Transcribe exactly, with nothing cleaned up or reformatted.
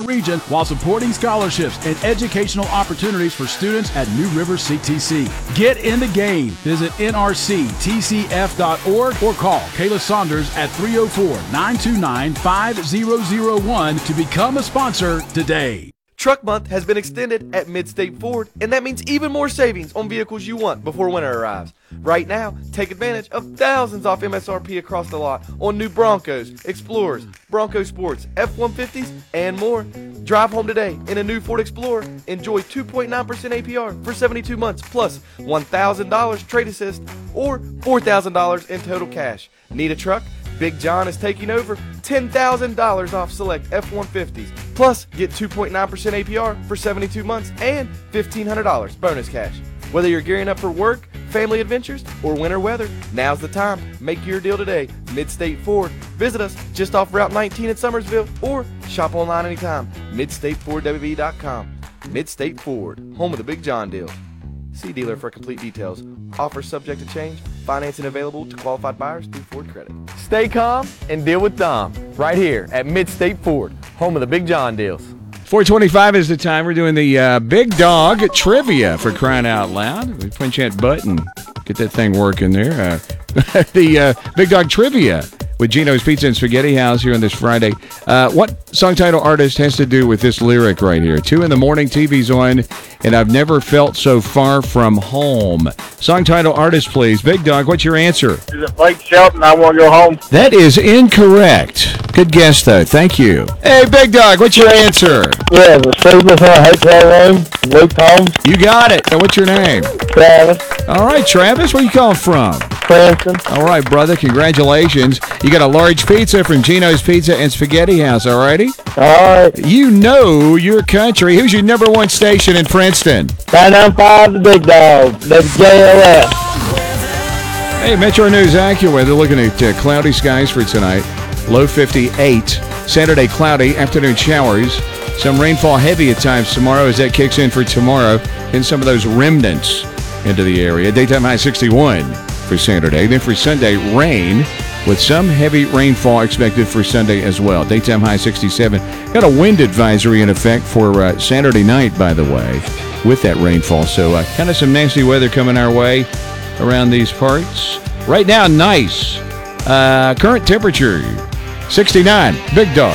region while supporting scholarships and educational opportunities for students at New River C T C. Get in the game. Visit N R C T C F dot org or call Kayla Saunders at three oh four, nine two nine, five oh oh one to become a sponsor today. Truck Month has been extended at Midstate Ford, and that means even more savings on vehicles you want before winter arrives. Right now, take advantage of thousands off M S R P across the lot on new Broncos, Explorers, Bronco Sports, F one fifties, and more. Drive home today in a new Ford Explorer. Enjoy two point nine percent A P R for seventy-two months plus one thousand dollars trade assist or four thousand dollars in total cash. Need a truck? Big John is taking over ten thousand dollars off select F one fifties. Plus, get two point nine percent A P R for seventy-two months and fifteen hundred dollars bonus cash. Whether you're gearing up for work, family adventures, or winter weather, now's the time. Make your deal today. Midstate Ford. Visit us just off Route nineteen in Summersville or shop online anytime. mid state ford w v dot com. Midstate Ford, home of the Big John deal. See dealer for complete details. Offer subject to change. Financing available to qualified buyers through Ford Credit. Stay calm and deal with Dom right here at Midstate Ford, home of the Big John deals. four twenty-five is the time. We're doing the uh, Big Dog Trivia, for crying out loud. We punch that button, get that thing working there. Uh, the uh, Big Dog Trivia with Gino's Pizza and Spaghetti House here on this Friday. Uh, what song title artist has to do with this lyric right here? Two in the morning, T V's on, and I've never felt so far from home. Song title artist, please. Big Dog, what's your answer? Is it Blake Shelton, I Want to Go Home? That is incorrect. Good guess, though. Thank you. Hey, Big Dog, what's your answer? Yeah, the Sleepless in a Hotel Room, Luke Combs. You got it. And what's your name? Travis. All right, Travis, where you calling from? Cranston. All right, brother, congratulations. You got a large pizza from Gino's Pizza and Spaghetti House, all righty? All right. You know your country. Who's your number one station in Princeton? nine nine five, the Big Dog, the J L S. Hey, Metro News AccuWeather, they're looking at uh, cloudy skies for tonight. Low fifty-eight. Saturday, cloudy. Afternoon showers. Some rainfall heavy at times tomorrow as that kicks in for tomorrow. And some of those remnants into the area. Daytime high sixty-one for Saturday. Then for Sunday, rain with some heavy rainfall expected for Sunday as well. Daytime high sixty-seven. Got a wind advisory in effect for uh, Saturday night, by the way, with that rainfall. So uh, kind of some nasty weather coming our way around these parts. Right now, nice. Uh, current temperature, sixty-nine. Big Dog.